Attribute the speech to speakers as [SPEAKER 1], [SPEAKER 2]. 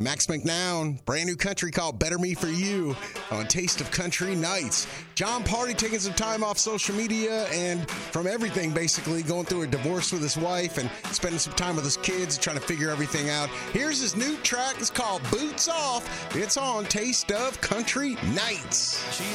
[SPEAKER 1] Max McNown, brand new country called Better Me For You on Taste of Country Nights. Jon Pardi taking some time off social media and from everything, basically going through a divorce with his wife and spending some time with his kids, trying to figure everything out. Here's his new track. It's called Boots Off. It's on Taste of Country Nights.